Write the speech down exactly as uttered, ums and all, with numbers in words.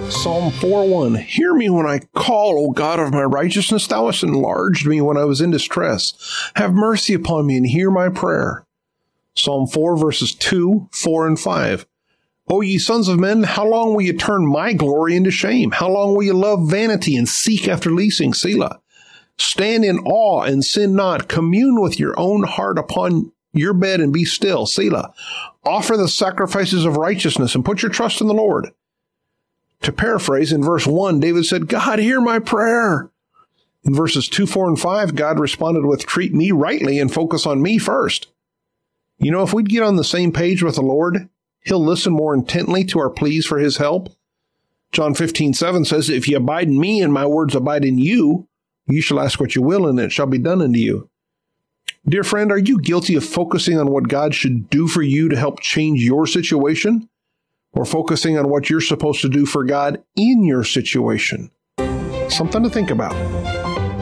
Psalm four one, hear me when I call, O God of my righteousness. Thou hast enlarged me when I was in distress. Have mercy upon me and hear my prayer. Psalm four, verses two, four, and five. O ye sons of men, how long will ye turn my glory into shame? How long will ye love vanity and seek after leasing? Selah. Stand in awe and sin not. Commune with your own heart upon your bed and be still. Selah. Offer the sacrifices of righteousness and put your trust in the Lord. To paraphrase, in verse one, David said, God, hear my prayer. In verses two, four, and five, God responded with, treat me rightly and focus on me first. You know, if we'd get on the same page with the Lord, He'll listen more intently to our pleas for His help. John fifteen, seven says, if ye abide in me and my words abide in you, you shall ask what you will and it shall be done unto you. Dear friend, are you guilty of focusing on what God should do for you to help change your situation? Or focusing on what you're supposed to do for God in your situation? Something to think about.